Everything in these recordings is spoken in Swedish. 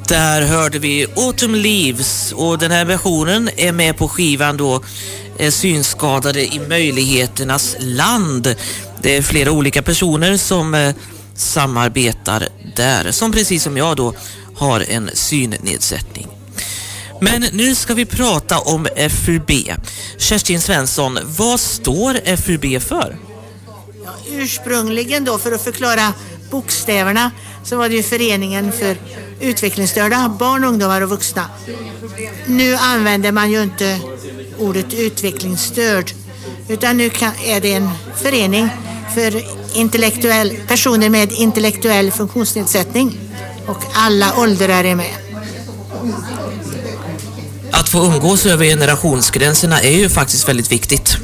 Där hörde vi Autumn Leaves och den här versionen är med på skivan då Synskadade i möjligheternas land. Det är flera olika personer som samarbetar där, som precis som jag då har en synnedsättning. Men nu ska vi prata om FUB. Kerstin Svensson, vad står FUB för? Ja, ursprungligen då, för att förklara bokstäverna, så var det ju Föreningen för utvecklingsstörda, barn, ungdomar och vuxna. Nu använder man ju inte ordet utvecklingsstörd, utan nu är det en förening för personer med intellektuell funktionsnedsättning, och alla åldrar är med. Att få umgås över generationsgränserna är ju faktiskt väldigt viktigt.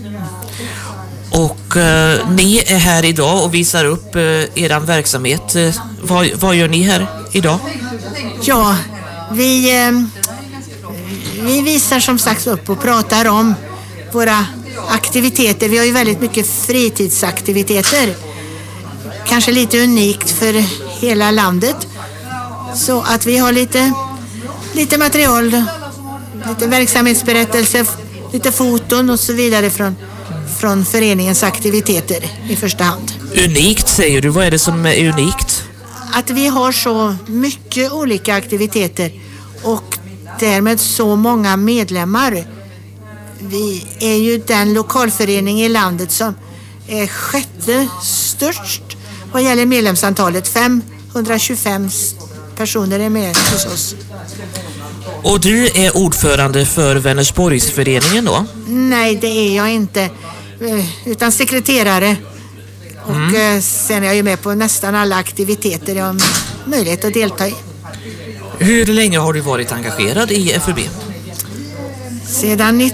Och ni är här idag och visar upp er verksamhet. Vad gör ni här idag? Ja, vi visar som sagt upp och pratar om våra aktiviteter. Vi har ju väldigt mycket fritidsaktiviteter. Kanske lite unikt för hela landet. Så att vi har lite material, lite verksamhetsberättelser, lite foton och så vidare från föreningens aktiviteter i första hand. Unikt säger du, vad är det som är unikt? Att vi har så mycket olika aktiviteter och därmed så många medlemmar. Vi är ju den lokalförening i landet som är sjätte störst vad gäller medlemsantalet. 525 personer är med hos oss. Och du är ordförande för Vänersborgsföreningen då? Nej, det är jag inte. Utan sekreterare. Och sen är jag ju med på nästan alla aktiviteter jag har möjlighet att delta i. Hur länge har du varit engagerad i FUB? Sedan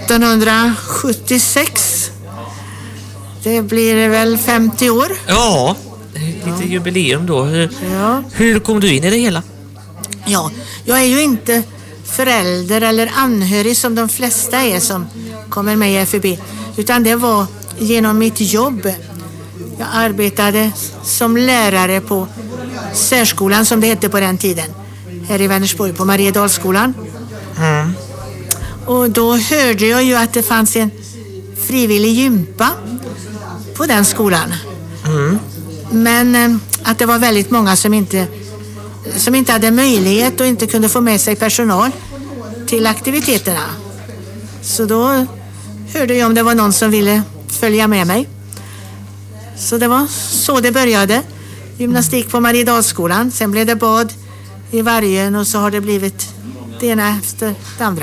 1976. Det blir väl 50 år. Ja, lite jubileum då. Hur kom du in i det hela? Ja, jag är ju inte förälder eller anhörig som de flesta är som kommer med i FUB. Utan det var genom mitt jobb. Jag arbetade som lärare på särskolan som det hette på den tiden. Här i Vänersborg på Mariedalsskolan. Och då hörde jag ju att det fanns en frivillig gympa på den skolan. Men att det var väldigt många som inte hade möjlighet och inte kunde få med sig personal till aktiviteterna. Så då hörde jag om det var någon som ville följa med mig. Så det var så det började. Gymnastik på Mariedalsskolan. Sen blev det bad i Vargön och så har det blivit det ena efter det andra.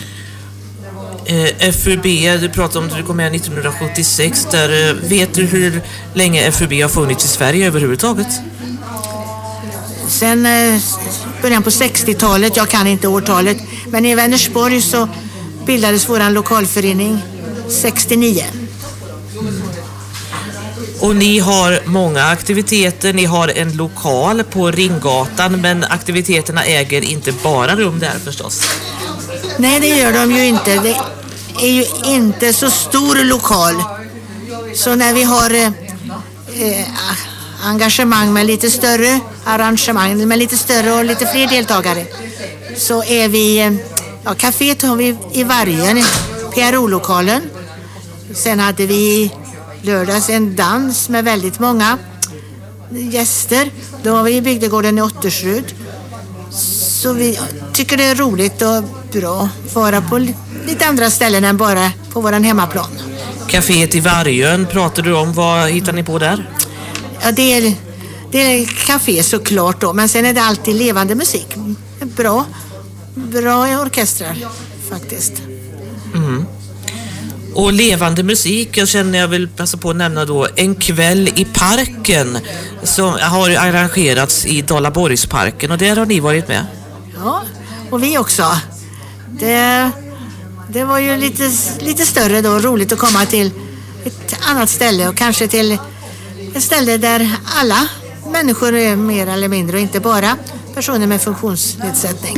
FUB, du pratade om att du kom med 1976. Där, vet du hur länge FUB har funnits i Sverige överhuvudtaget? Sen början på 60-talet, jag kan inte årtalet. Men i Vänersborg så bildades våran lokalförening 69. Och ni har många aktiviteter, ni har en lokal på Ringgatan, men aktiviteterna äger inte bara rum där förstås. Nej, det gör de ju inte. Det är ju inte så stor lokal. Så när vi har engagemang med lite större arrangemang, med lite större och lite fler deltagare, så är vi, kaféet har vi i Vargön, PRO-lokalen. Sen hade vi lördags en dans med väldigt många gäster. Då var vi i bygdegården i Ottersrud. Så vi tycker det är roligt och bra att vara på lite andra ställen än bara på våran hemmaplan. Caféet i Vargön pratar du om. Vad hittar ni på där? Ja, det är café såklart då. Men sen är det alltid levande musik. Bra orkestrar faktiskt. Och levande musik, jag vill passa på att nämna då En kväll i parken som har arrangerats i Dalaborgsparken, och där har ni varit med. Ja, och vi också. Det var ju lite större då, roligt att komma till ett annat ställe och kanske till ett ställe där alla människor är mer eller mindre och inte bara personer med funktionsnedsättning.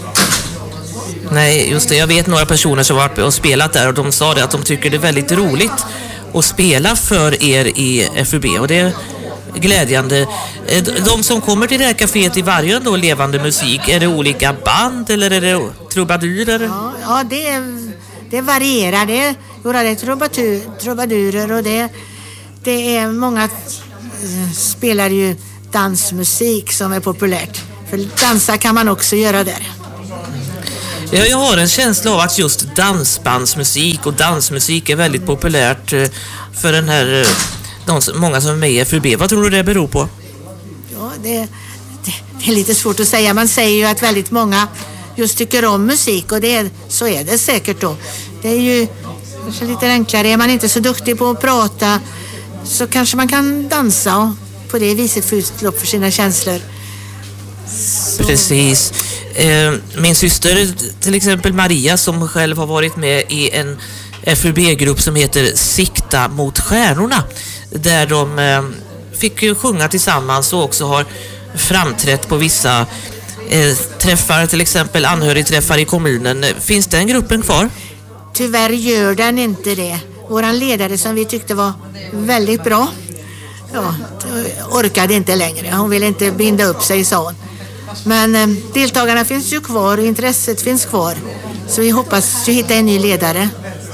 Nej, just det. Jag vet några personer som har varit och spelat där och de sa det att de tycker det är väldigt roligt att spela för er i FUB, och det glädjande. De som kommer till det här kaféet i Vargön då, levande musik, är det olika band eller är det trubadurer? Ja, det varierar. Det är trubadurer och det är många spelar ju dansmusik som är populärt. För dansa kan man också göra där. Ja, jag har en känsla av att just dansbandsmusik och dansmusik är väldigt populärt för den här, många som är med i FUB. Vad tror du det beror på? Ja, det är lite svårt att säga. Man säger ju att väldigt många just tycker om musik och så är det säkert då. Det är ju kanske lite enklare. Är man inte så duktig på att prata så kanske man kan dansa och på det viset få utlopp för sina känslor. Så. Precis. Min syster till exempel Maria som själv har varit med i en FUB-grupp som heter Sikta mot stjärnorna där de fick ju sjunga tillsammans och också har framträtt på vissa träffar, till exempel anhörigträffar i kommunen. Finns den gruppen kvar? Tyvärr gör den inte det. Våran ledare som vi tyckte var väldigt bra orkade inte längre. Hon ville inte binda upp sig, sa hon. Men deltagarna finns ju kvar och intresset finns kvar. Så vi hoppas ju hitta en ny ledare.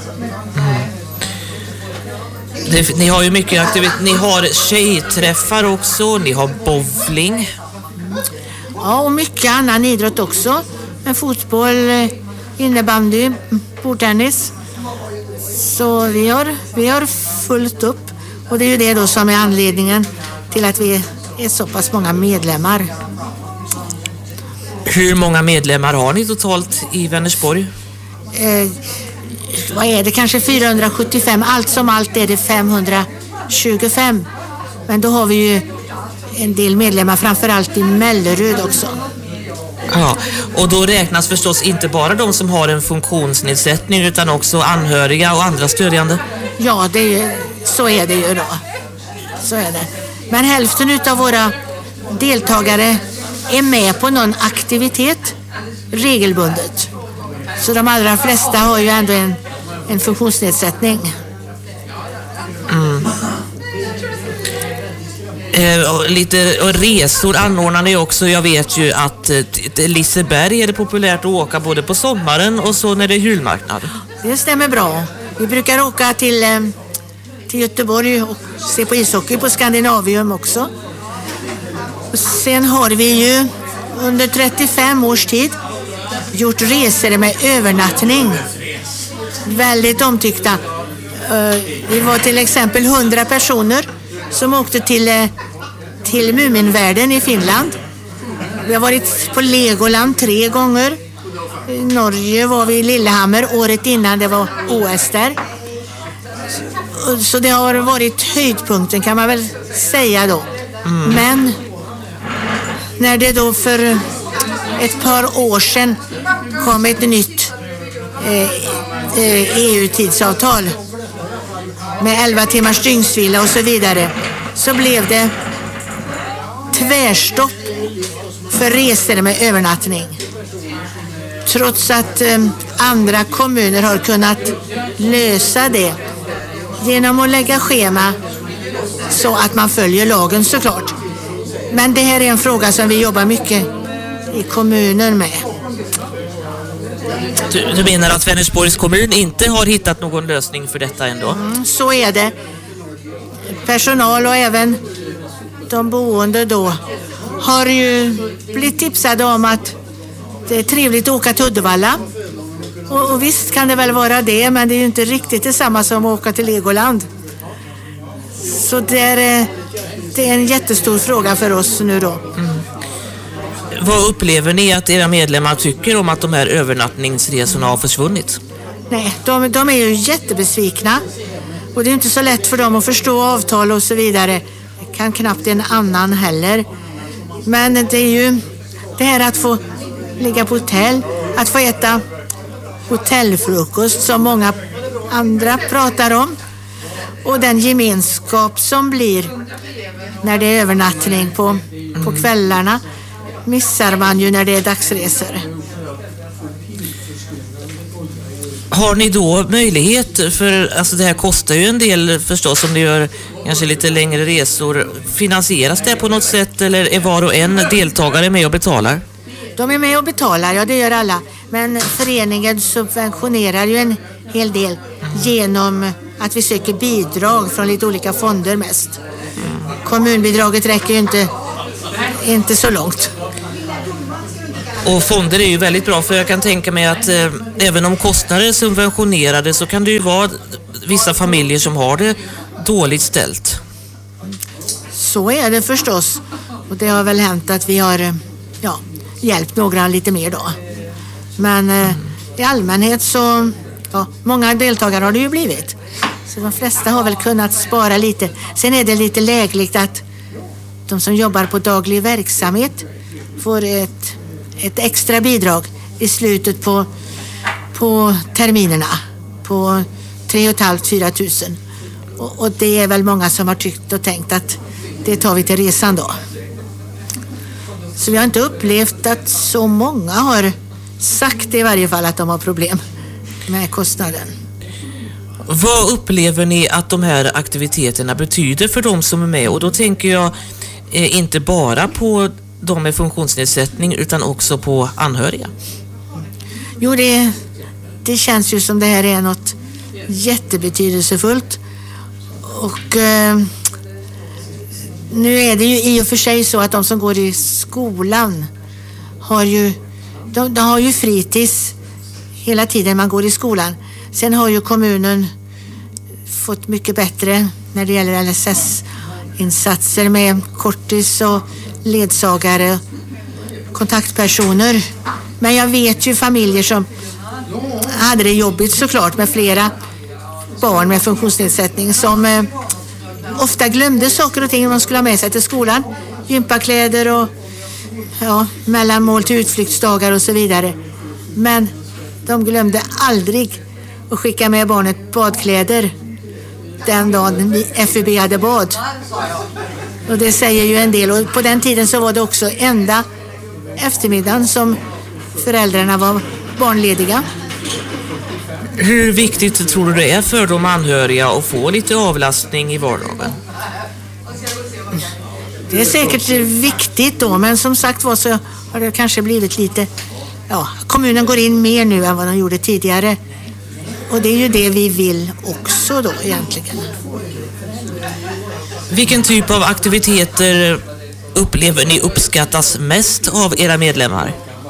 Ni har ju mycket aktivitet. Ni har tjejträffar också. Ni har bowling. Ja, och mycket annan idrott också. Med fotboll, innebandy, bordtennis. Så vi har fullt upp. Och det är ju det då som är anledningen till att vi är så pass många medlemmar. Hur många medlemmar har ni totalt i Vänersborg? Vad är det? Kanske 475. Allt som allt är det 525. Men då har vi ju en del medlemmar, framförallt i Mellerud också. Ja, och då räknas förstås inte bara de som har en funktionsnedsättning utan också anhöriga och andra stödjande. Ja, så är det ju då. Så är det. Men hälften utav våra deltagare är med på någon aktivitet regelbundet. Så de allra flesta har ju ändå en funktionsnedsättning. Lite resor anordnar ni också. Jag vet ju att Liseberg är det populärt att åka både på sommaren och så när det är julmarknad. Det stämmer bra. Vi brukar åka till Göteborg och se på ishockey på Skandinavium också. Och sen har vi ju under 35 års tid gjort resor med övernattning. Väldigt omtyckta. Vi var till exempel 100 personer som åkte till Muminvärlden i Finland. Vi har varit på Legoland 3 gånger. I Norge var vi i Lillehammer året innan det var OS där. Så det har varit höjdpunkten kan man väl säga då. Men när det då för ett par år sedan kom ett nytt EU-tidsavtal med 11 timmars dygnsvila och så vidare, så blev det tvärstopp för resor med övernattning. Trots att andra kommuner har kunnat lösa det genom att lägga schema så att man följer lagen såklart. Men det här är en fråga som vi jobbar mycket i kommunen med. Du menar att Vänersborgs kommun inte har hittat någon lösning för detta ändå? Så är det. Personal och även de boende då har ju blivit tipsade om att det är trevligt att åka till Uddevalla. Och visst kan det väl vara det, men det är ju inte riktigt detsamma som att åka till Legoland. Så det är en jättestor fråga för oss nu då. Vad upplever ni att era medlemmar tycker om att de här övernattningsresorna har försvunnit? Nej, de är ju jättebesvikna. Och det är inte så lätt för dem att förstå avtal och så vidare. Det kan knappt en annan heller. Men det är ju det här att få ligga på hotell, att få äta hotellfrukost som många andra pratar om. Och den gemenskap som blir när det är övernattning på kvällarna missar man ju när det är dagsresor. Har ni då möjlighet, för alltså det här kostar ju en del förstås om ni gör kanske lite längre resor. Finansieras det på något sätt eller är var och en deltagare med och betalar? De är med och betalar, ja det gör alla. Men föreningen subventionerar ju en hel del genom att vi söker bidrag från lite olika fonder mest. Kommunbidraget räcker ju inte så långt. Och fonder är ju väldigt bra, för jag kan tänka mig att även om kostnader är subventionerade så kan det ju vara vissa familjer som har det dåligt ställt. Så är det förstås. Och det har väl hänt att vi har hjälpt några lite mer då. Men i allmänhet så, många deltagare har det ju blivit. Så de flesta har väl kunnat spara lite. Sen är det lite lägligt att de som jobbar på daglig verksamhet får ett extra bidrag i slutet på terminerna på 3 500-4 000. Och det är väl många som har tyckt och tänkt att det tar vi till resan då. Så vi har inte upplevt att så många har sagt i varje fall att de har problem med kostnaden. Vad upplever ni att de här aktiviteterna betyder för de som är med? Och då tänker jag inte bara på de med funktionsnedsättning utan också på anhöriga. Jo, det känns ju som det här är något jättebetydelsefullt. Och nu är det ju i och för sig så att de som går i skolan de har ju fritids hela tiden man går i skolan. Sen har ju kommunen fått mycket bättre när det gäller LSS-insatser med kortis och ledsagare, kontaktpersoner. Men jag vet ju familjer som hade det jobbigt såklart med flera barn med funktionsnedsättning som ofta glömde saker och ting man skulle ha med sig till skolan. Gympakläder och mellanmål till utflyktsdagar och så vidare. Men de glömde aldrig att skicka med barnet badkläder den dagen FUB hade bad. Och det säger ju en del. Och på den tiden så var det också enda eftermiddagen som föräldrarna var barnlediga. Hur viktigt tror du det är för de anhöriga att få lite avlastning i vardagen? Det är säkert viktigt då, men som sagt var så har det kanske blivit lite... kommunen går in mer nu än vad de gjorde tidigare. Och det är ju det vi vill också då egentligen. Vilken typ av aktiviteter upplever ni uppskattas mest av era medlemmar?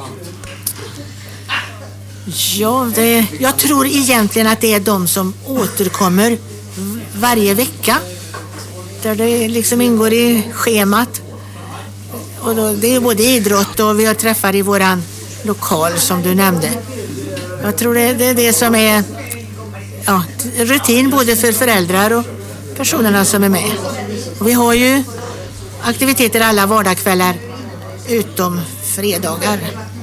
Ja, jag tror egentligen att det är de som återkommer varje vecka. Där det liksom ingår i schemat. Och då, det är både idrott och vi har träffar i våran lokal som du nämnde. Jag tror det är det som är rutin både för föräldrar och personerna som är med. Och vi har ju aktiviteter alla vardagskvällar utom fredagar.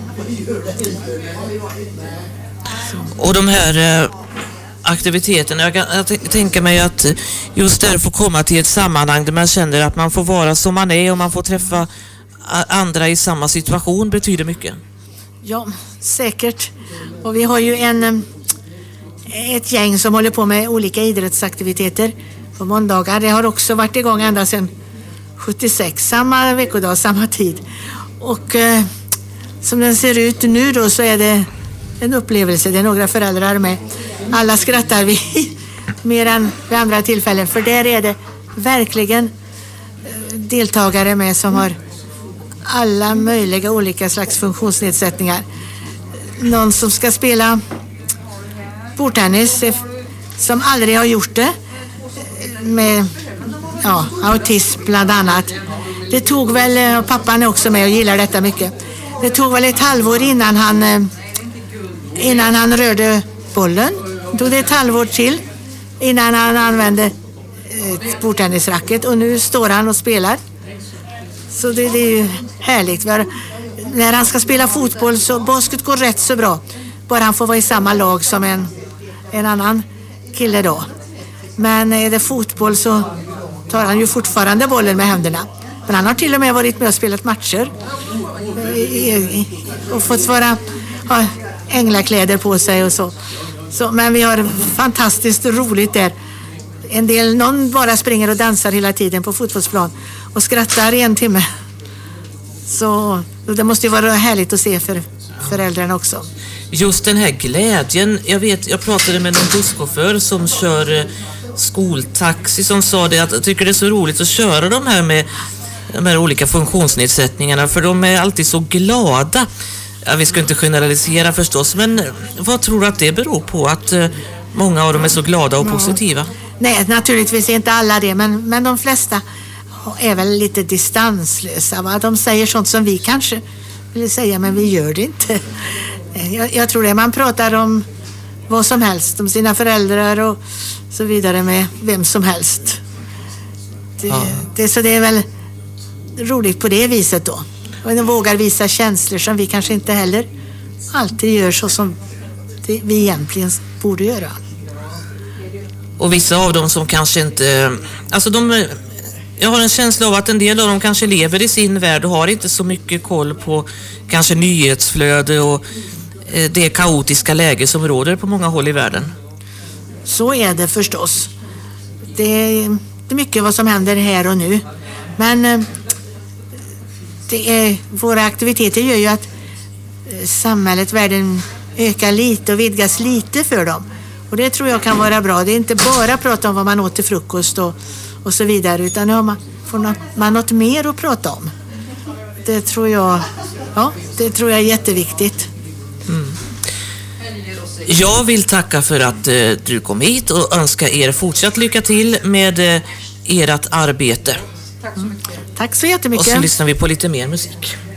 Och de här aktiviteterna, jag kan tänka mig att just där få komma till ett sammanhang där man känner att man får vara som man är och man får träffa andra i samma situation betyder mycket. Ja, säkert. Och vi har ju ett gäng som håller på med olika idrottsaktiviteter på måndagar. Det har också varit igång ända sedan 76, samma veckodag, samma tid. Och som den ser ut nu då så är det en upplevelse. Det är några föräldrar med. Alla skrattar vi mer än vid andra tillfällen. För där är det verkligen deltagare med som har alla möjliga olika slags funktionsnedsättningar. Någon som ska spela bordtennis som aldrig har gjort det med autism bland annat. Det tog väl, pappan är också med och gillar detta mycket. Det tog väl ett halvår innan han rörde bollen. Det tog det ett halvår till innan han använde ett bordtennisracket och nu står han och spelar. Så det är ju härligt. När han ska spela fotboll så basket går rätt så bra. Bara han får vara i samma lag som en annan kille då. Men är det fotboll så tar han ju fortfarande bollen med händerna. Men han har till och med varit med och spelat matcher. Och fått ha änglakläder på sig och så. Men vi har fantastiskt roligt där. någon bara springer och dansar hela tiden på fotbollsplan och skrattar i 1 timme. Så det måste ju vara härligt att se för föräldrarna också. Just den här glädjen, jag pratade med en busschaufför som kör skoltaxi som sa det att jag tycker det är så roligt att köra de här olika funktionsnedsättningarna för de är alltid så glada. Ja, vi ska inte generalisera förstås, men vad tror du att det beror på att många av dem är så glada och positiva? Nej, naturligtvis är inte alla det, men de flesta är väl lite distanslösa. Va? De säger sånt som vi kanske vill säga, men vi gör det inte. Jag tror det. Man pratar om vad som helst, om sina föräldrar och så vidare med vem som helst. Så det är väl roligt på det viset då. Och de vågar visa känslor som vi kanske inte heller alltid gör så som vi egentligen borde göra. Och vissa av dem som kanske inte... Alltså jag har en känsla av att en del av dem kanske lever i sin värld och har inte så mycket koll på kanske nyhetsflöde och det kaotiska läge som råder på många håll i världen. Så är det förstås. Det är mycket vad som händer här och nu. Men våra aktiviteter gör ju att samhället, världen ökar lite och vidgas lite för dem. Och det tror jag kan vara bra. Det är inte bara att prata om vad man åt till frukost och så vidare, utan nu får man något mer att prata om. Det tror jag är jätteviktigt. Mm. Jag vill tacka för att du kom hit och önska er fortsatt lycka till med ert arbete. Tack så jättemycket. Och så lyssnar vi på lite mer musik.